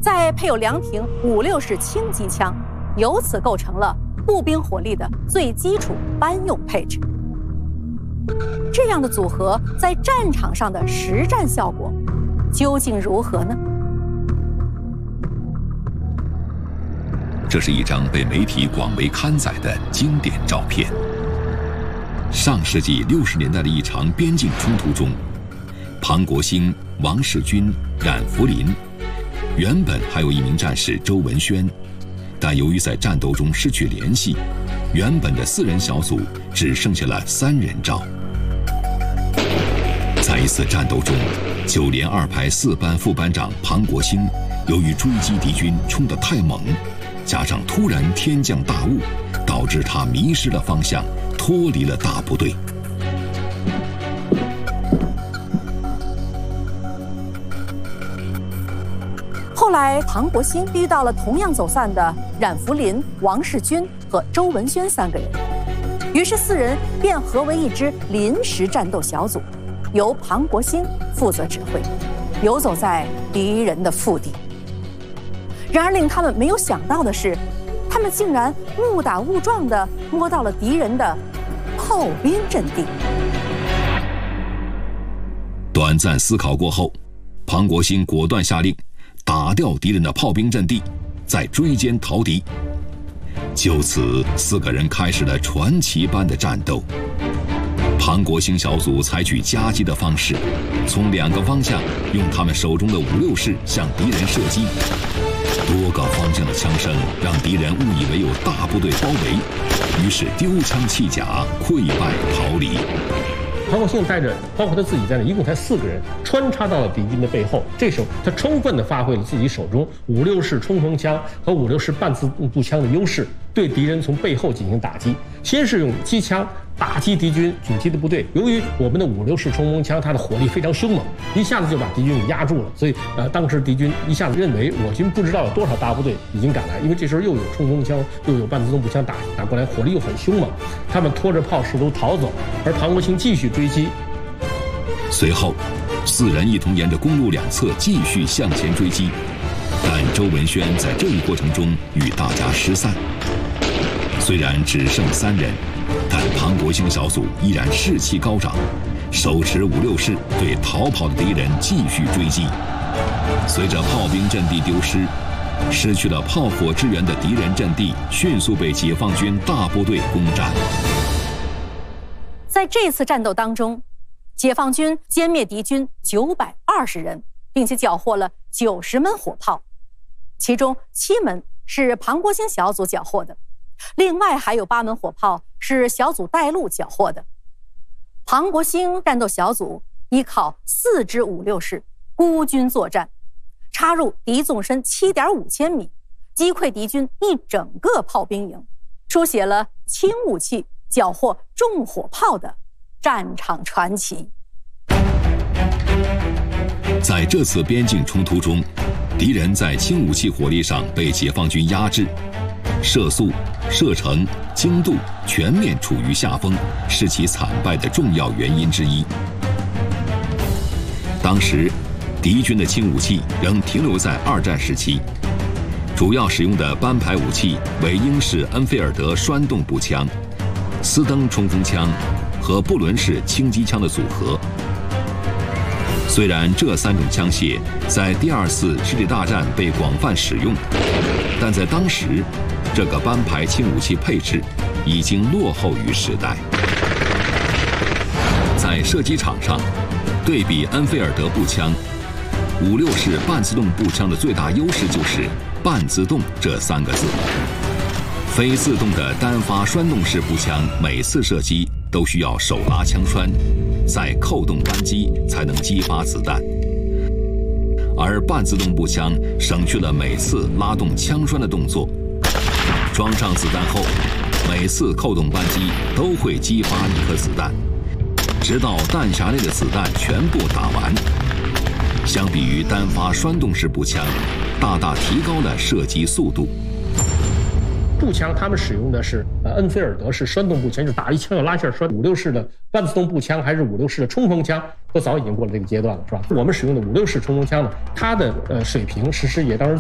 再配有2挺56式轻机枪，由此构成了步兵火力的最基础班用配置。这样的组合在战场上的实战效果究竟如何呢？ 这是一张被媒体广为刊载的经典照片。上世纪60年代的一场边境冲突中，庞国兴、王世军、冉福林，原本还有一名战士周文轩，但由于在战斗中失去联系，原本的4人小组只剩下了3人照。在一次战斗中，9连2排4班副班长庞国兴，由于追击敌军冲得太猛，加上突然天降大雾，导致他迷失了方向，脱离了大部队。 后来，庞国兴遇到了同样走散的冉福林、王世军和周文轩3个人，于是4人便合为一支临时战斗小组，由庞国兴负责指挥，游走在敌人的腹地。然而令他们没有想到的是，他们竟然误打误撞地摸到了敌人的炮兵阵地。 短暂思考过后，庞国兴果断下令打掉敌人的炮兵阵地，再追歼逃敌。就此，4个人开始了传奇般的战斗。庞国兴小组采取夹击的方式，从2个方向用他们手中的56式向敌人射击。多个方向的枪声让敌人误以为有大部队包围，于是丢枪弃甲，溃败逃离。 庞国兴带着包括他自己在内，一共才4个人，穿插到了敌军的背后。这时候，他充分地发挥了自己手中56式冲锋枪和56式半自动步枪的优势，对敌人从背后进行打击。先是用机枪打击敌军阻击的部队，由于我们的56式冲锋枪它的火力非常凶猛，一下子就把敌军给压住了，所以当时敌军一下子认为我军不知道有多少大部队已经赶来，因为这时候又有冲锋枪又有半自动步枪打过来，火力又很凶猛，他们拖着炮试图逃走，而庞国兴继续追击。 随后4人一同沿着公路两侧继续向前追击，但周文轩在这一过程中与大家失散。虽然只剩3人，但庞国兴小组依然士气高涨，手持56式对逃跑的敌人继续追击。随着炮兵阵地丢失，失去了炮火支援的敌人阵地迅速被解放军大部队攻占。 在这次战斗当中，解放军歼灭敌军920人，并且缴获了90门火炮，其中7门是庞国兴小组缴获的，另外还有8门火炮是小组带路缴获的。庞国兴战斗小组依靠4支56式孤军作战，插入敌纵深7.5千米，击溃敌军一整个炮兵营，书写了轻武器缴获重火炮的战场传奇。 在这次边境冲突中，敌人在轻武器火力上被解放军压制，射速、射程、精度全面处于下风，是其惨败的重要原因之一。当时，敌军的轻武器仍停留在2战时期，主要使用的班排武器为英式恩菲尔德栓动步枪、斯登冲锋枪和布伦式轻机枪的组合。虽然这3种枪械在第2次世界大战被广泛使用，但在当时，这个班排轻武器配置已经落后于时代。在射击场上，对比恩菲尔德步枪，56式半自动步枪的最大优势就是“半自动”这3个字。非自动的单发栓动式步枪，每次射击都需要手拉枪栓，再扣动扳机才能激发子弹。而半自动步枪省去了每次拉动枪栓的动作，装上子弹后，每次扣动扳机都会激发1颗子弹，直到弹匣内的子弹全部打完。相比于单发栓动式步枪，大大提高了射击速度。 步枪他们使用的是恩菲尔德式栓动步枪，就是打一枪要拉一下栓。56式的半自动步枪还是56式的冲锋枪，都早已经过了这个阶段了，是吧？我们使用的56式冲锋枪呢，它的水平实施也当然